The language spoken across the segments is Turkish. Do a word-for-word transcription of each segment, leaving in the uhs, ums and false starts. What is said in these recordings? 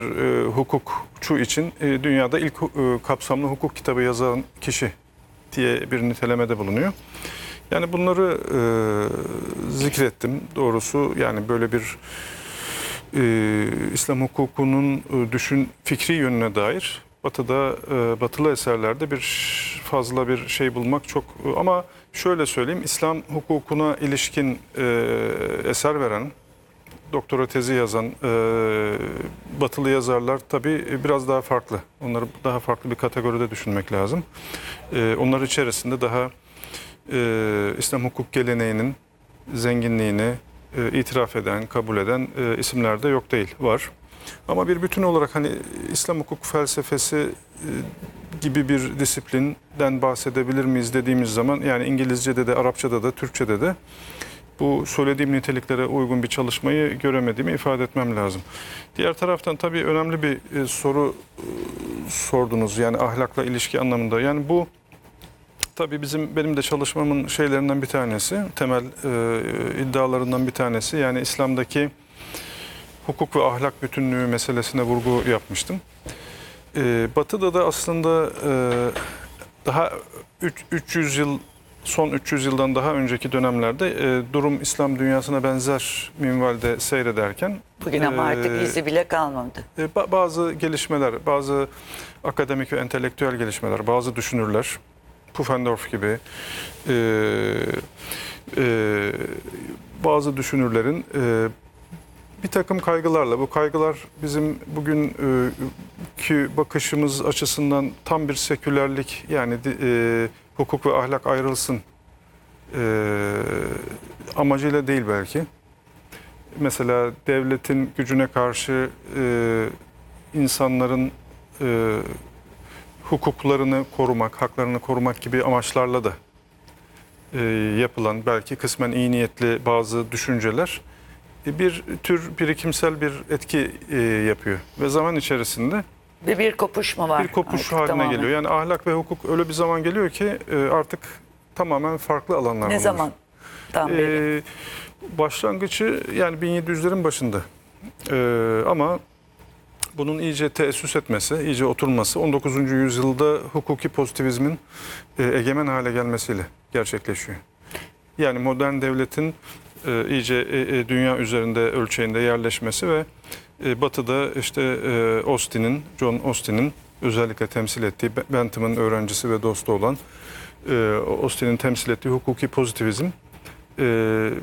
e, hukukçu için e, dünyada ilk e, kapsamlı hukuk kitabı yazan kişi diye bir nitelemede bulunuyor. Yani bunları e, zikrettim doğrusu. Yani böyle bir e, İslam hukukunun e, düşün fikri yönüne dair Batı'da e, batılı eserlerde bir fazla bir şey bulmak çok, ama şöyle söyleyeyim, İslam hukukuna ilişkin e, eser veren, doktora tezi yazan e, batılı yazarlar tabii biraz daha farklı. Onları daha farklı bir kategoride düşünmek lazım. E, onlar içerisinde daha e, İslam hukuk geleneğinin zenginliğini e, itiraf eden, kabul eden e, isimler de yok değil, var. Ama bir bütün olarak hani İslam hukuk felsefesi e, gibi bir disiplinden bahsedebilir miyiz dediğimiz zaman, yani İngilizce'de de, Arapça'da da, Türkçe'de de bu söylediğim niteliklere uygun bir çalışmayı göremediğimi ifade etmem lazım. Diğer taraftan tabii önemli bir e, soru e, sordunuz, yani ahlakla ilişki anlamında. Yani bu tabii bizim benim de çalışmamın şeylerinden bir tanesi, temel e, iddialarından bir tanesi. Yani İslam'daki hukuk ve ahlak bütünlüğü meselesine vurgu yapmıştım. E, Batı'da da aslında e, daha üç yüz yıl, son üç yüz yıldan daha önceki dönemlerde e, durum İslam dünyasına benzer minvalde seyrederken bugün ama artık izi bile kalmadı. E, bazı gelişmeler, bazı akademik ve entelektüel gelişmeler, bazı düşünürler, Pufendorf gibi e, e, bazı düşünürlerin e, bir takım kaygılarla, bu kaygılar bizim bugünkü bakışımız açısından tam bir sekülerlik, yani e, hukuk ve ahlak ayrılsın e, amacıyla değil belki. Mesela devletin gücüne karşı e, insanların e, hukuklarını korumak, haklarını korumak gibi amaçlarla da e, yapılan belki kısmen iyi niyetli bazı düşünceler bir tür birikimsel bir etki e, yapıyor. Ve zaman içerisinde Ve bir kopuş mu var? bir kopuş artık haline tamamen geliyor. Yani ahlak ve hukuk öyle bir zaman geliyor ki e, artık tamamen farklı alanlar. Ne bunlar. zaman? Tam E, başlangıcı yani bin yedi yüzlerin başında. E, ama bunun iyice teessüs etmesi, iyice oturması on dokuzuncu yüzyılda hukuki pozitivizmin e, egemen hale gelmesiyle gerçekleşiyor. Yani modern devletin e, iyice e, e, dünya üzerinde ölçeğinde yerleşmesi ve e, Batı'da işte e, Austin'in, John Austin'in özellikle temsil ettiği, Bentham'ın öğrencisi ve dostu olan e, Austin'in temsil ettiği hukuki pozitivizm e,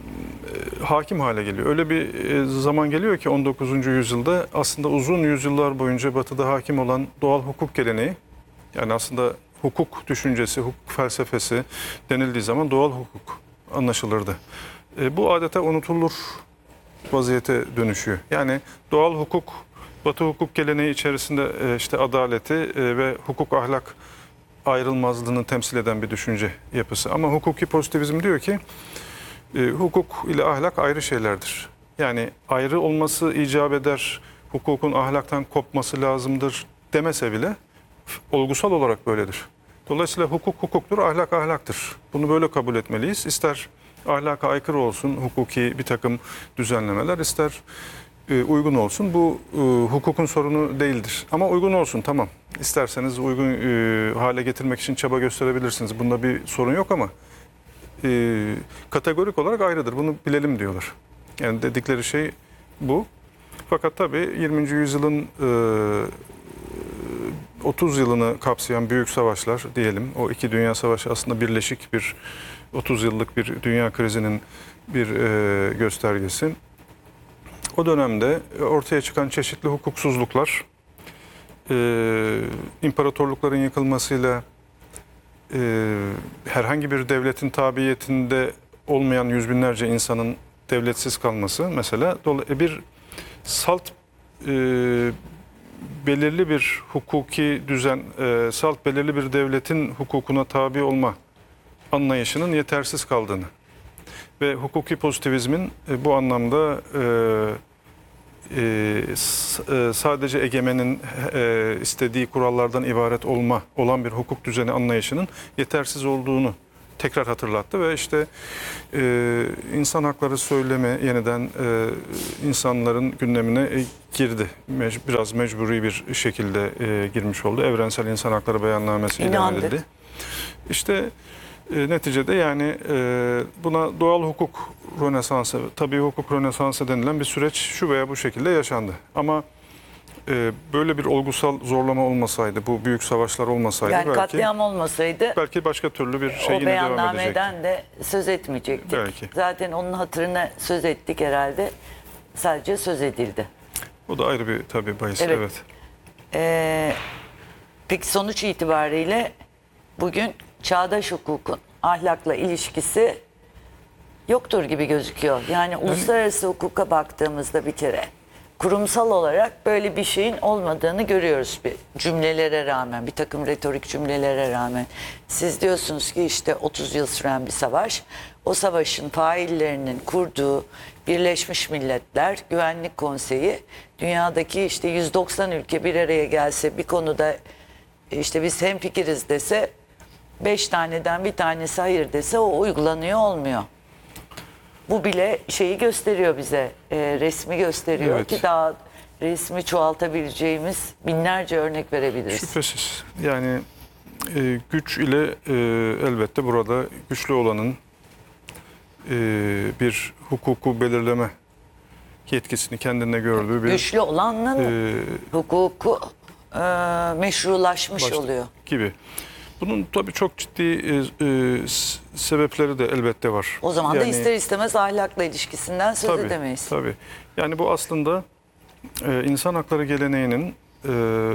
hakim hale geliyor. Öyle bir zaman geliyor ki on dokuzuncu yüzyılda aslında uzun yüzyıllar boyunca Batı'da hakim olan doğal hukuk geleneği, yani aslında hukuk düşüncesi, hukuk felsefesi denildiği zaman doğal hukuk anlaşılırdı. E, bu adeta unutulur vaziyete dönüşüyor. Yani doğal hukuk, Batı hukuk geleneği içerisinde e, işte adaleti e, ve hukuk ahlak ayrılmazlığını temsil eden bir düşünce yapısı. Ama hukuki pozitivizm diyor ki E, hukuk ile ahlak ayrı şeylerdir. Yani ayrı olması icap eder, hukukun ahlaktan kopması lazımdır demese bile olgusal olarak böyledir. Dolayısıyla hukuk hukuktur, ahlak ahlaktır. Bunu böyle kabul etmeliyiz. İster ahlaka aykırı olsun hukuki bir takım düzenlemeler, ister e, uygun olsun. Bu e, hukukun sorunu değildir. Ama uygun olsun, tamam. İsterseniz uygun e, hale getirmek için çaba gösterebilirsiniz. Bunda bir sorun yok ama E, kategorik olarak ayrıdır. Bunu bilelim diyorlar. Yani dedikleri şey bu. Fakat tabii yirminci yüzyılın e, otuz yılını kapsayan büyük savaşlar diyelim. O iki dünya savaşı aslında birleşik bir otuz yıllık bir dünya krizinin bir e, göstergesi. O dönemde ortaya çıkan çeşitli hukuksuzluklar, e, imparatorlukların yıkılmasıyla Ee, herhangi bir devletin tabiyetinde olmayan yüz binlerce insanın devletsiz kalması mesela, bir salt e, belirli bir hukuki düzen, e, salt belirli bir devletin hukukuna tabi olma anlayışının yetersiz kaldığını ve hukuki pozitivizmin e, bu anlamda e, Ee, sadece egemenin e, istediği kurallardan ibaret olma olan bir hukuk düzeni anlayışının yetersiz olduğunu tekrar hatırlattı ve işte e, insan hakları söylemi yeniden e, insanların gündemine e, girdi. Mec- biraz mecburi bir şekilde e, girmiş oldu. Evrensel İnsan Hakları Beyannamesi ilan İnandık. edildi. İşte e, neticede yani e, buna doğal hukuk rönesansı, tabii hukuk rönesansı denilen bir süreç şu veya bu şekilde yaşandı. Ama e, böyle bir olgusal zorlama olmasaydı, bu büyük savaşlar olmasaydı Yani belki katliam olmasaydı belki başka türlü bir şey o yine devam edecekti. beyannameden de söz etmeyecektik. Belki. Zaten onun hatırına söz ettik herhalde. Sadece söz edildi. O da ayrı bir tabii bahis. Evet. Evet. Ee, peki sonuç itibariyle bugün çağdaş hukukun ahlakla ilişkisi yoktur gibi gözüküyor. Yani uluslararası hukuka baktığımızda bir kere kurumsal olarak böyle bir şeyin olmadığını görüyoruz bir cümlelere rağmen, bir takım retorik cümlelere rağmen. Siz diyorsunuz ki işte otuz yıl süren bir savaş, o savaşın faillerinin kurduğu Birleşmiş Milletler Güvenlik Konseyi dünyadaki işte yüz doksan ülke bir araya gelse bir konuda işte biz hemfikiriz dese beş taneden bir tanesi hayır dese o uygulanıyor olmuyor. Bu bile şeyi gösteriyor bize, e, resmi gösteriyor Evet. ki daha resmi çoğaltabileceğimiz binlerce örnek verebiliriz. Şüphesiz. Yani e, güç ile e, elbette burada güçlü olanın e, bir hukuku belirleme yetkisini kendinde gördüğü bir Güçlü olanın e, hukuku e, meşrulaşmış başlık oluyor. gibi. Bunun tabii çok ciddi e, e, s- sebepleri de elbette var. O zaman da Yani- ister istemez ahlakla ilişkisinden söz Tabii, edemeyiz. tabii. Yani bu aslında e, insan hakları geleneğinin e,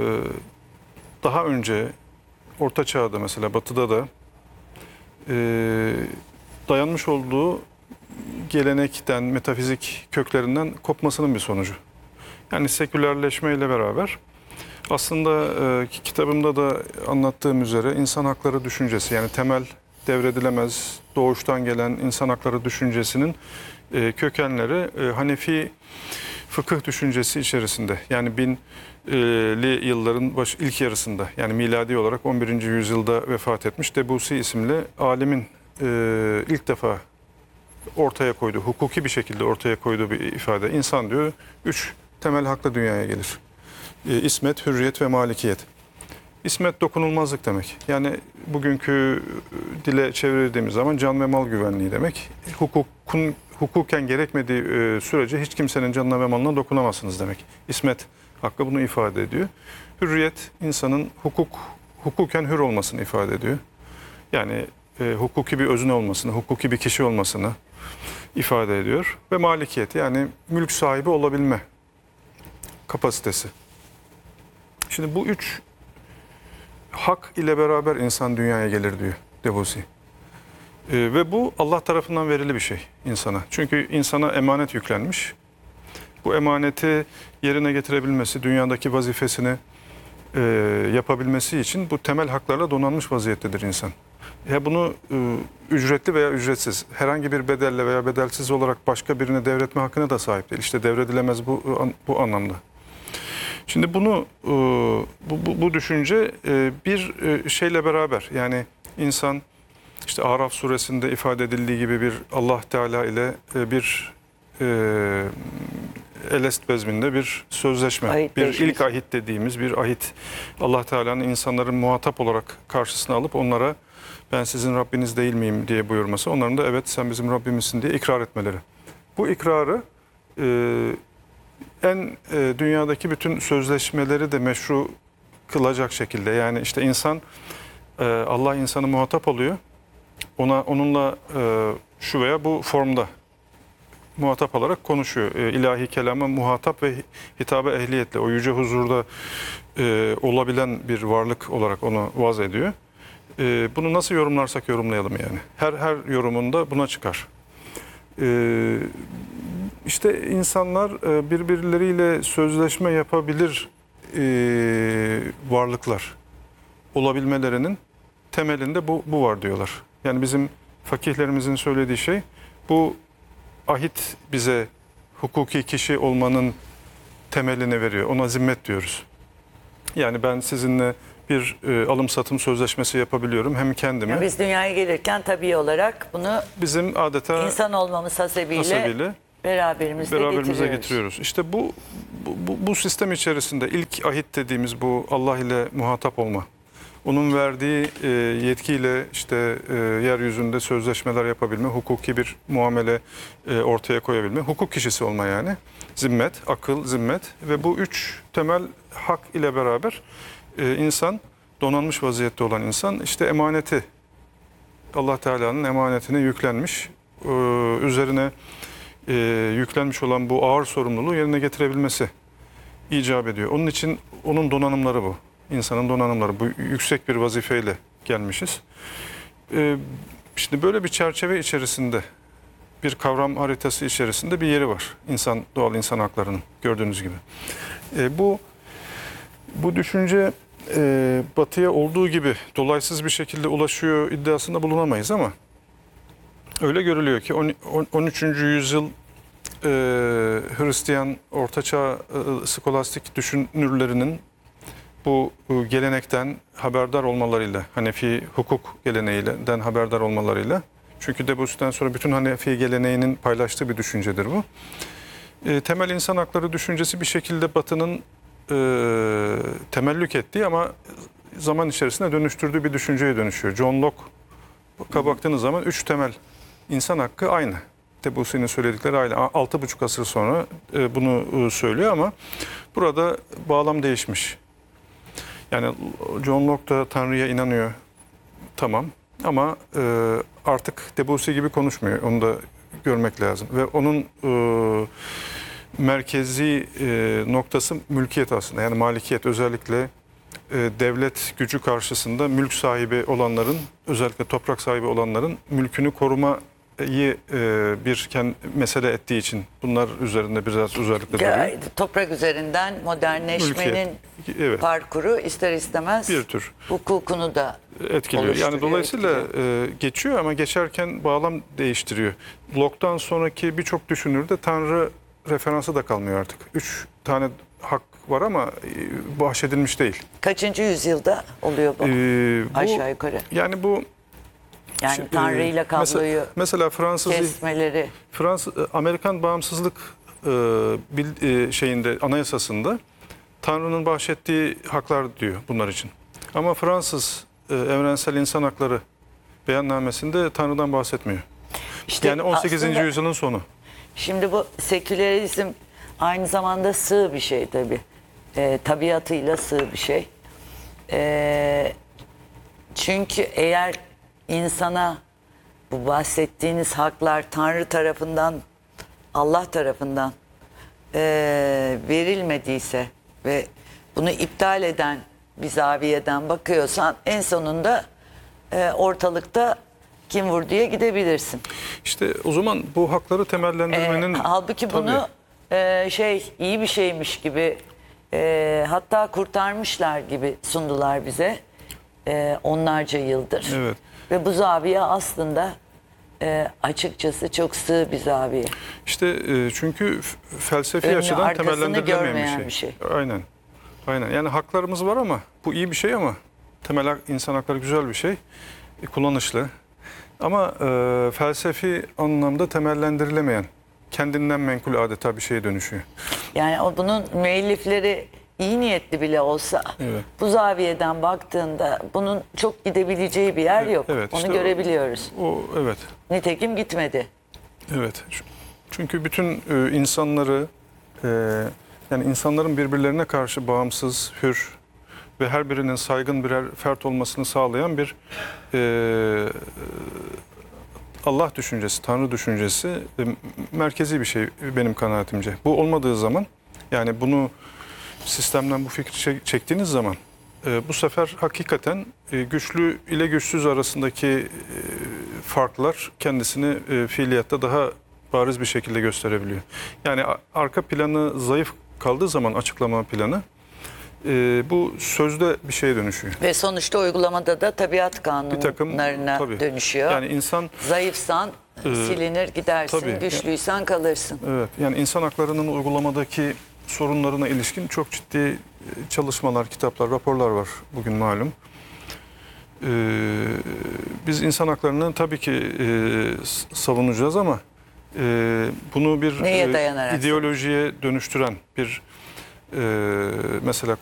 daha önce Orta Çağ'da mesela Batı'da da e, dayanmış olduğu gelenekten, metafizik köklerinden kopmasının bir sonucu. Yani sekülerleşmeyle beraber aslında e, kitabımda da anlattığım üzere insan hakları düşüncesi, yani temel devredilemez doğuştan gelen insan hakları düşüncesinin e, kökenleri e, Hanefi fıkıh düşüncesi içerisinde, yani binli yılların baş, ilk yarısında, yani miladi olarak on birinci yüzyılda vefat etmiş Debussy isimli alimin e, ilk defa ortaya koyduğu, hukuki bir şekilde ortaya koyduğu bir ifade. İnsan diyor üç temel hakla dünyaya gelir. E, İsmet, hürriyet ve malikiyet. İsmet dokunulmazlık demek. Yani bugünkü dile çevirdiğimiz zaman can ve mal güvenliği demek. Hukukun hukuken gerekmediği e, sürece hiç kimsenin canına ve malına dokunamazsınız demek. İsmet hakkı bunu ifade ediyor. Hürriyet insanın hukuk hukuken hür olmasını ifade ediyor. Yani e, hukuki bir özne olmasını, hukuki bir kişi olmasını ifade ediyor. Ve malikiyet, yani mülk sahibi olabilme kapasitesi. Şimdi bu üç hak ile beraber insan dünyaya gelir diyor Debussy. Ee, ve bu Allah tarafından verili bir şey insana. Çünkü insana emanet yüklenmiş. Bu emaneti yerine getirebilmesi, dünyadaki vazifesini e, yapabilmesi için bu temel haklarla donanmış vaziyettedir insan. Ya bunu e, ücretli veya ücretsiz, herhangi bir bedelle veya bedelsiz olarak başka birine devretme hakkına da sahip değil. İşte devredilemez bu bu anlamda. Şimdi bunu e, bu, bu, bu düşünce e, bir e, şeyle beraber, yani insan işte Araf suresinde ifade edildiği gibi bir Allah Teala ile e, bir e, Elest bezminde bir sözleşme, Ahit bir değişmiş. ilk ahit dediğimiz bir ahit. Allah Teala'nın insanların muhatap olarak karşısına alıp onlara ben sizin Rabbiniz değil miyim diye buyurması, onların da evet sen bizim Rabbimizsin diye ikrar etmeleri. Bu ikrarı e, en e, dünyadaki bütün sözleşmeleri de meşru kılacak şekilde, yani işte insan e, Allah insanı muhatap oluyor. Ona onunla e, şu veya bu formda muhatap olarak konuşuyor. E, ilahi kelama muhatap ve hitabe ehliyetle o yüce huzurda e, olabilen bir varlık olarak onu vaz ediyor. E, bunu nasıl yorumlarsak yorumlayalım yani. Her her yorumunda buna çıkar. E, işte insanlar e, birbirleriyle sözleşme yapabilir e, varlıklar olabilmelerinin temelinde bu, bu var diyorlar. Yani bizim fakihlerimizin söylediği şey, bu ahit bize hukuki kişi olmanın temelini veriyor. Ona zimmet diyoruz. Yani ben sizinle bir e, alım satım sözleşmesi yapabiliyorum. Hem kendime, Yani biz dünyaya gelirken tabii olarak bunu bizim adeta insan olmamız hasebiyle, hasebiyle beraberimizde beraberimize getiriyoruz. getiriyoruz. İşte bu, bu, bu, bu sistem içerisinde ilk ahit dediğimiz bu Allah ile muhatap olma. Onun verdiği e, yetkiyle işte e, yeryüzünde sözleşmeler yapabilme, hukuki bir muamele e, ortaya koyabilme, hukuk kişisi olma yani. Zimmet, akıl, zimmet ve bu üç temel hak ile beraber e, insan, donanmış vaziyette olan insan işte emaneti, Allah Teala'nın emanetine yüklenmiş, e, üzerine e, yüklenmiş olan bu ağır sorumluluğu yerine getirebilmesi icap ediyor. Onun için onun donanımları bu. İnsanın donanımları. Bu yüksek bir vazifeyle gelmişiz. Ee, şimdi böyle bir çerçeve içerisinde, bir kavram haritası içerisinde bir yeri var. İnsan, doğal insan haklarının gördüğünüz gibi. Ee, bu bu düşünce e, Batı'ya olduğu gibi dolaysız bir şekilde ulaşıyor iddiasında bulunamayız ama öyle görülüyor ki on üçüncü yüzyıl e, Hristiyan Ortaçağ e, skolastik düşünürlerinin bu gelenekten haberdar olmalarıyla, Hanefi hukuk geleneğinden haberdar olmalarıyla, çünkü Debussy'den sonra bütün Hanefi geleneğinin paylaştığı bir düşüncedir bu. E, temel insan hakları düşüncesi bir şekilde Batı'nın e, temellük ettiği ama zaman içerisinde dönüştürdüğü bir düşünceye dönüşüyor. John Locke'a baktığınız zaman üç temel insan hakkı aynı. Debussy'nin söyledikleri aynı. Altı buçuk asır sonra e, bunu e, söylüyor ama burada bağlam değişmiş. Yani John Locke da Tanrı'ya inanıyor, tamam, ama e, artık Debussy gibi konuşmuyor. Onu da görmek lazım. Ve onun e, merkezi e, noktası mülkiyet aslında. Yani malikiyet, özellikle e, devlet gücü karşısında mülk sahibi olanların, özellikle toprak sahibi olanların mülkünü korumayı e, bir kend, mesele ettiği için bunlar üzerinde biraz özellikle duruyor. Toprak üzerinden modernleşmenin Mülkiyet, evet, parkuru ister istemez bir tür hukukunu da etkiliyor. oluşturuyor, Yani dolayısıyla etkiliyor. e, geçiyor ama geçerken bağlam değiştiriyor. Locke'dan sonraki birçok düşünürde Tanrı referansı da kalmıyor artık. Üç tane hak var ama e, bahşedilmiş değil. Kaçıncı yüzyılda oluyor bu? E, bu Aşağı yukarı. Yani bu Yani Şimdi, Tanrı ile kabloyu mesela, mesela Fransız kesmeleri. Fransız Amerikan bağımsızlık e, bil, e, şeyinde, anayasasında Tanrı'nın bahşettiği haklar diyor bunlar için. Ama Fransız e, evrensel insan hakları beyannamesinde Tanrı'dan bahsetmiyor. İşte Yani on sekizinci aslında yüzyılın sonu. şimdi bu sekülerizm aynı zamanda sığ bir şey tabii. E, tabiatıyla sığ bir şey. E, çünkü eğer insana bu bahsettiğiniz haklar Tanrı tarafından, Allah tarafından e, verilmediyse ve bunu iptal eden bir zaviyeden bakıyorsan en sonunda e, ortalıkta kim vurduya gidebilirsin. İşte o zaman bu hakları temellendirmenin... E, halbuki tabii, bunu e, şey iyi bir şeymiş gibi e, hatta kurtarmışlar gibi sundular bize e, onlarca yıldır. Evet. Ve bu zaviye aslında e, açıkçası çok sığ bir zaviye. İşte e, çünkü f- felsefi Önünü, açıdan arkasını temellendirilemeyen görmeyen bir bir şey. şey. Aynen. Aynen. Yani haklarımız var ama bu iyi bir şey ama temel hak- insan hakları güzel bir şey. E, kullanışlı. Ama e, felsefi anlamda temellendirilemeyen, kendinden menkul adeta bir şeye dönüşüyor. Yani o bunun müellifleri iyi niyetli bile olsa Evet. bu zaviyeden baktığında bunun çok gidebileceği bir yer yok. Evet, Onu işte görebiliyoruz. O, o evet. Nitekim gitmedi. Evet. Çünkü bütün e, insanları e, yani insanların birbirlerine karşı bağımsız, hür ve her birinin saygın birer fert olmasını sağlayan bir e, Allah düşüncesi, Tanrı düşüncesi e, merkezi bir şey benim kanaatimce. Bu olmadığı zaman, yani bunu sistemden bu fikri çek- çektiğiniz zaman e, bu sefer hakikaten e, güçlü ile güçsüz arasındaki e, farklar kendisini e, fiiliyatta daha bariz bir şekilde gösterebiliyor. Yani a- arka planı zayıf kaldığı zaman, açıklama planı, e, bu sözde bir şeye dönüşüyor. Ve sonuçta uygulamada da tabiat Bir takım kanunlarına tabii. dönüşüyor. Yani insan Zayıfsan Ee, silinir gidersin, tabii. güçlüysen kalırsın. Evet, yani insan haklarının uygulamadaki sorunlarına ilişkin çok ciddi e, çalışmalar, kitaplar, raporlar var bugün malum. Ee, biz insan haklarını tabii ki e, s- savunacağız ama e, bunu bir Neye e, dayanarak? ideolojiye dönüştüren bir e, mesela